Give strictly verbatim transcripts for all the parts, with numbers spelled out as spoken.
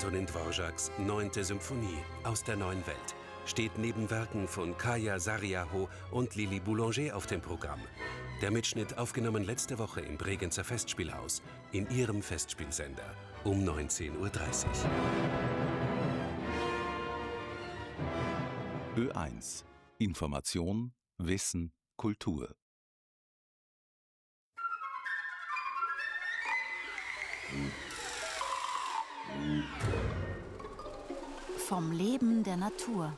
Antonin Dvořáks Neunte Symphonie aus der neuen Welt steht neben Werken von Kaya Saariaho und Lili Boulanger auf dem Programm. Der Mitschnitt aufgenommen letzte Woche im Bregenzer Festspielhaus in ihrem Festspielsender um neunzehn Uhr dreißig. Ö eins. Information, Wissen, Kultur. Vom Leben der Natur.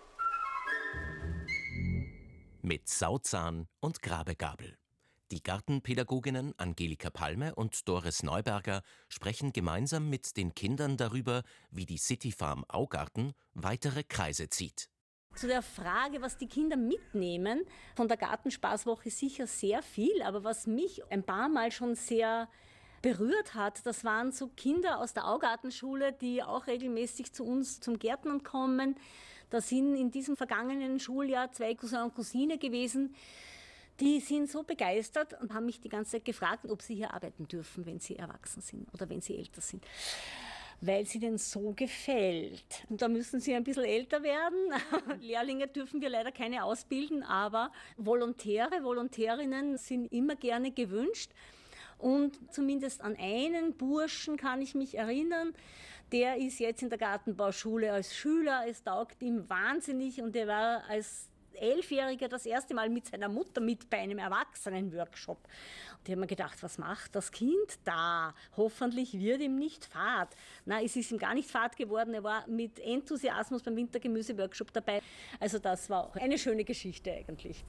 Mit Sauzahn und Grabegabel. Die Gartenpädagoginnen Angelika Palme und Doris Neuberger sprechen gemeinsam mit den Kindern darüber, wie die Cityfarm Augarten weitere Kreise zieht. Zu der Frage, was die Kinder mitnehmen, von der Gartenspaßwoche sicher sehr viel, aber was mich ein paar Mal schon sehr berührt hat, das waren so Kinder aus der Augartenschule, die auch regelmäßig zu uns zum Gärtnern kommen. Da sind in diesem vergangenen Schuljahr zwei Cousin und Cousine gewesen. Die sind so begeistert und haben mich die ganze Zeit gefragt, ob sie hier arbeiten dürfen, wenn sie erwachsen sind oder wenn sie älter sind. Weil sie denen so gefällt. Und da müssen sie ein bisschen älter werden. Lehrlinge dürfen wir leider keine ausbilden, aber Volontäre, Volontärinnen sind immer gerne gewünscht. Und zumindest an einen Burschen kann ich mich erinnern, der ist jetzt in der Gartenbauschule als Schüler, es taugt ihm wahnsinnig und er war als Elfjähriger das erste Mal mit seiner Mutter mit bei einem Erwachsenen-Workshop. Und ich habe mir gedacht, was macht das Kind da? Hoffentlich wird ihm nicht fad. Na, es ist ihm gar nicht fad geworden. Er war mit Enthusiasmus beim Wintergemüse-Workshop dabei. Also das war auch eine schöne Geschichte eigentlich.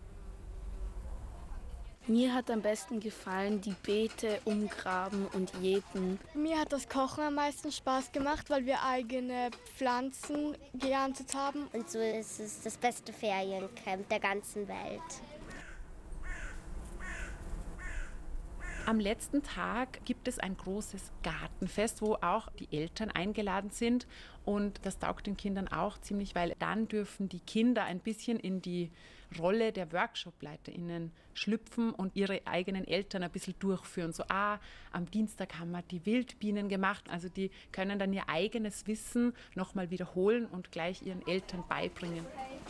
Mir hat am besten gefallen die Beete umgraben und jäten. Mir hat das Kochen am meisten Spaß gemacht, weil wir eigene Pflanzen geerntet haben. Und so ist es das beste Feriencamp der ganzen Welt. Am letzten Tag gibt es ein großes Gartenfest, wo auch die Eltern eingeladen sind. Und das taugt den Kindern auch ziemlich, weil dann dürfen die Kinder ein bisschen in die Rolle der WorkshopleiterInnen schlüpfen und ihre eigenen Eltern ein bisschen durchführen. So, ah, am Dienstag haben wir die Wildbienen gemacht. Also die können dann ihr eigenes Wissen nochmal wiederholen und gleich ihren Eltern beibringen.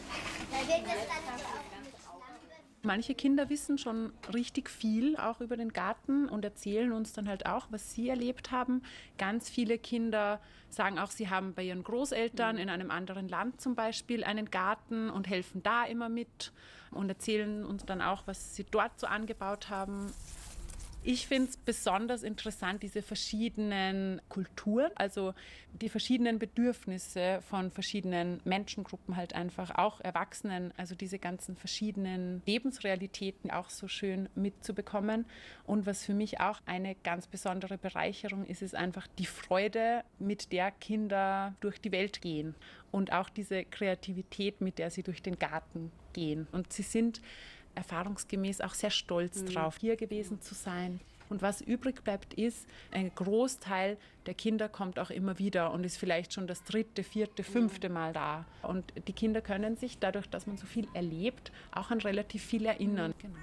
Manche Kinder wissen schon richtig viel auch über den Garten und erzählen uns dann halt auch, was sie erlebt haben. Ganz viele Kinder sagen auch, sie haben bei ihren Großeltern in einem anderen Land zum Beispiel einen Garten und helfen da immer mit und erzählen uns dann auch, was sie dort so angebaut haben. Ich finde es besonders interessant, diese verschiedenen Kulturen, also die verschiedenen Bedürfnisse von verschiedenen Menschengruppen halt einfach, auch Erwachsenen, also diese ganzen verschiedenen Lebensrealitäten auch so schön mitzubekommen. Und was für mich auch eine ganz besondere Bereicherung ist, ist einfach die Freude, mit der Kinder durch die Welt gehen und auch diese Kreativität, mit der sie durch den Garten gehen. Und sie sind erfahrungsgemäß auch sehr stolz mhm. drauf, hier gewesen zu sein. Und was übrig bleibt, ist, ein Großteil der Kinder kommt auch immer wieder und ist vielleicht schon das dritte, vierte, fünfte Mal da. Und die Kinder können sich dadurch, dass man so viel erlebt, auch an relativ viel erinnern. Genau.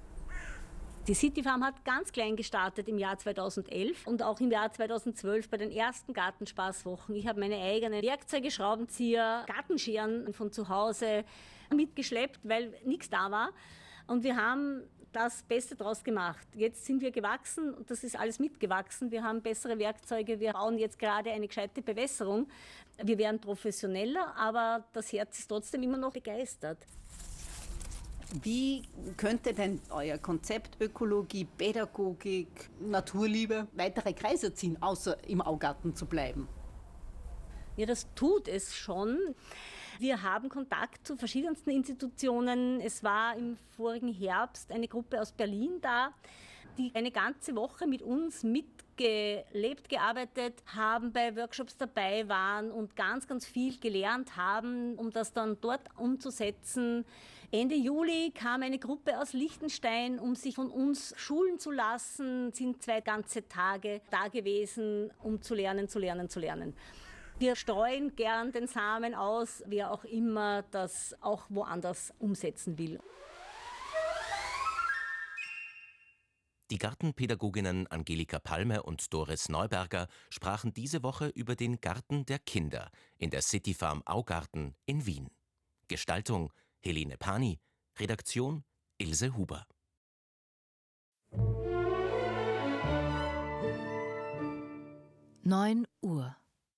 Die Cityfarm hat ganz klein gestartet im Jahr zweitausendelf und auch im Jahr zweitausendzwölf bei den ersten Gartenspaßwochen. Ich habe meine eigenen Werkzeuge, Schraubenzieher, Gartenscheren von zu Hause mitgeschleppt, weil nichts da war. Und wir haben das Beste draus gemacht. Jetzt sind wir gewachsen und das ist alles mitgewachsen. Wir haben bessere Werkzeuge, wir bauen jetzt gerade eine gescheite Bewässerung. Wir werden professioneller, aber das Herz ist trotzdem immer noch begeistert. Wie könnte denn euer Konzept Ökologie, Pädagogik, Naturliebe weitere Kreise ziehen, außer im Augarten zu bleiben? Ja, das tut es schon. Wir haben Kontakt zu verschiedensten Institutionen. Es war im vorigen Herbst eine Gruppe aus Berlin da, die eine ganze Woche mit uns mitgelebt, gearbeitet haben, bei Workshops dabei waren und ganz, ganz viel gelernt haben, um das dann dort umzusetzen. Ende Juli kam eine Gruppe aus Liechtenstein, um sich von uns schulen zu lassen, sind zwei ganze Tage da gewesen, um zu lernen, zu lernen, zu lernen. Wir streuen gern den Samen aus, wer auch immer das auch woanders umsetzen will. Die Gartenpädagoginnen Angelika Palme und Doris Neuberger sprachen diese Woche über den Garten der Kinder in der Cityfarm Augarten in Wien. Gestaltung Helene Pani, Redaktion Ilse Huber. neun Uhr.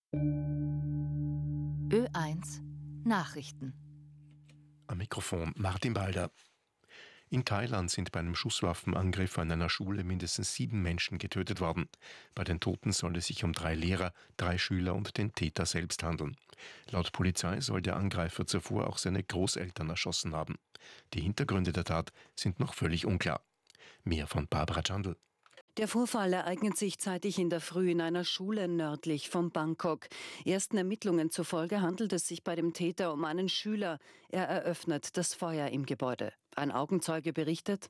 Ö eins Nachrichten. Am Mikrofon Martin Balder. In Thailand sind bei einem Schusswaffenangriff an einer Schule mindestens sieben Menschen getötet worden. Bei den Toten soll es sich um drei Lehrer, drei Schüler und den Täter selbst handeln. Laut Polizei soll der Angreifer zuvor auch seine Großeltern erschossen haben. Die Hintergründe der Tat sind noch völlig unklar. Mehr von Barbara Chandl. Der Vorfall ereignet sich zeitig in der Früh in einer Schule nördlich von Bangkok. Ersten Ermittlungen zufolge handelt es sich bei dem Täter um einen Schüler. Er eröffnet das Feuer im Gebäude. Ein Augenzeuge berichtet: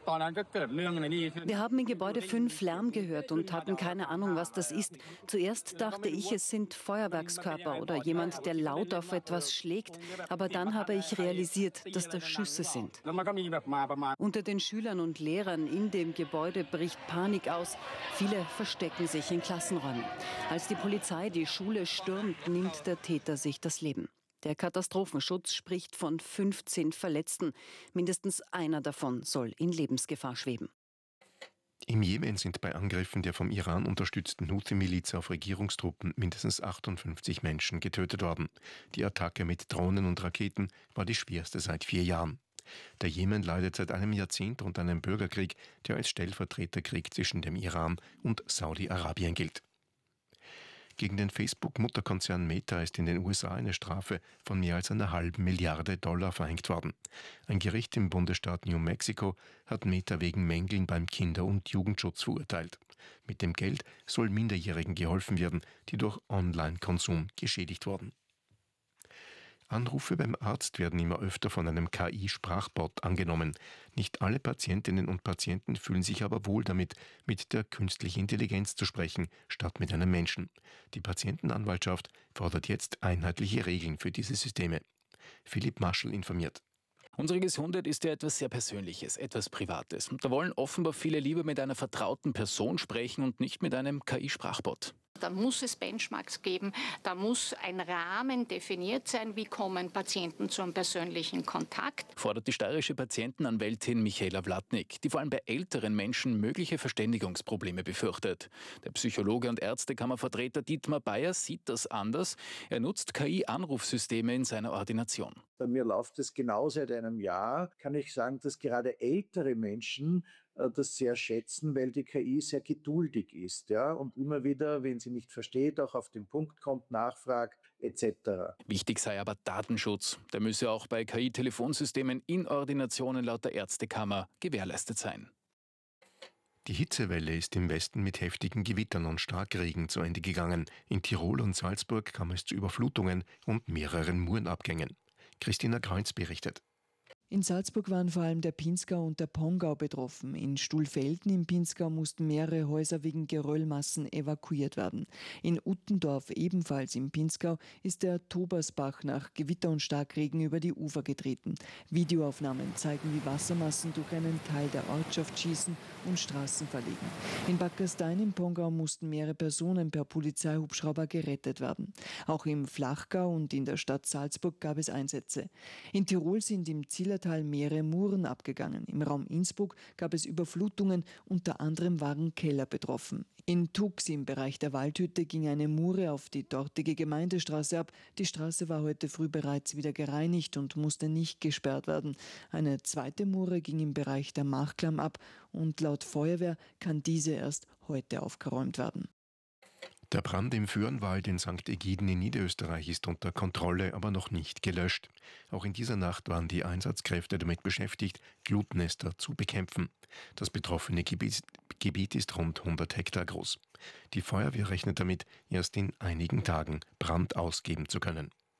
Wir haben im Gebäude fünf Lärm gehört und hatten keine Ahnung, was das ist. Zuerst dachte ich, es sind Feuerwerkskörper oder jemand, der laut auf etwas schlägt. Aber dann habe ich realisiert, dass das Schüsse sind. Unter den Schülern und Lehrern in dem Gebäude bricht Panik aus. Viele verstecken sich in Klassenräumen. Als die Polizei die Schule stürmt, nimmt der Täter sich das Leben. Der Katastrophenschutz spricht von fünfzehn Verletzten. Mindestens einer davon soll in Lebensgefahr schweben. Im Jemen sind bei Angriffen der vom Iran unterstützten Houthi-Miliz auf Regierungstruppen mindestens achtundfünfzig Menschen getötet worden. Die Attacke mit Drohnen und Raketen war die schwerste seit vier Jahren. Der Jemen leidet seit einem Jahrzehnt unter einem Bürgerkrieg, der als Stellvertreterkrieg zwischen dem Iran und Saudi-Arabien gilt. Gegen den Facebook-Mutterkonzern Meta ist in den U S A eine Strafe von mehr als einer halben Milliarde Dollar verhängt worden. Ein Gericht im Bundesstaat New Mexico hat Meta wegen Mängeln beim Kinder- und Jugendschutz verurteilt. Mit dem Geld soll Minderjährigen geholfen werden, die durch Online-Konsum geschädigt wurden. Anrufe beim Arzt werden immer öfter von einem K I-Sprachbot angenommen. Nicht alle Patientinnen und Patienten fühlen sich aber wohl damit, mit der künstlichen Intelligenz zu sprechen, statt mit einem Menschen. Die Patientenanwaltschaft fordert jetzt einheitliche Regeln für diese Systeme. Philipp Marschall informiert. Unsere Gesundheit ist ja etwas sehr Persönliches, etwas Privates. Und da wollen offenbar viele lieber mit einer vertrauten Person sprechen und nicht mit einem K I-Sprachbot. Da muss es Benchmarks geben, da muss ein Rahmen definiert sein, wie kommen Patienten zum persönlichen Kontakt. Fordert die steirische Patientenanwältin Michaela Wlatnik, die vor allem bei älteren Menschen mögliche Verständigungsprobleme befürchtet. Der Psychologe und Ärztekammervertreter Dietmar Bayer sieht das anders. Er nutzt K I-Anrufsysteme in seiner Ordination. Bei mir läuft es genau seit einem Jahr. Kann ich sagen, dass gerade ältere Menschen das sehr schätzen, weil die K I sehr geduldig ist, ja, und immer wieder, wenn sie nicht versteht, auch auf den Punkt kommt, nachfragt et cetera. Wichtig sei aber Datenschutz. Der müsse auch bei K I-Telefonsystemen in Ordinationen laut der Ärztekammer gewährleistet sein. Die Hitzewelle ist im Westen mit heftigen Gewittern und Starkregen zu Ende gegangen. In Tirol und Salzburg kam es zu Überflutungen und mehreren Murenabgängen. Christina Kreuz berichtet. In Salzburg waren vor allem der Pinzgau und der Pongau betroffen. In Stuhlfelden im Pinzgau mussten mehrere Häuser wegen Geröllmassen evakuiert werden. In Uttendorf, ebenfalls im Pinzgau, ist der Tobersbach nach Gewitter und Starkregen über die Ufer getreten. Videoaufnahmen zeigen, wie Wassermassen durch einen Teil der Ortschaft schießen und Straßen verlegen. In Backerstein im Pongau mussten mehrere Personen per Polizeihubschrauber gerettet werden. Auch im Flachgau und in der Stadt Salzburg gab es Einsätze. In Tirol sind im Zillertal mehrere Muren abgegangen. Im Raum Innsbruck gab es Überflutungen, unter anderem waren Keller betroffen. In Tux im Bereich der Waldhütte ging eine Mure auf die dortige Gemeindestraße ab. Die Straße war heute früh bereits wieder gereinigt und musste nicht gesperrt werden. Eine zweite Mure ging im Bereich der Machklamm ab und laut Feuerwehr kann diese erst heute aufgeräumt werden. Der Brand im Föhrenwald in Sankt Egiden in Niederösterreich ist unter Kontrolle, aber noch nicht gelöscht. Auch in dieser Nacht waren die Einsatzkräfte damit beschäftigt, Glutnester zu bekämpfen. Das betroffene Gebiet, Gebiet ist rund hundert Hektar groß. Die Feuerwehr rechnet damit, erst in einigen Tagen Brand ausgeben zu können.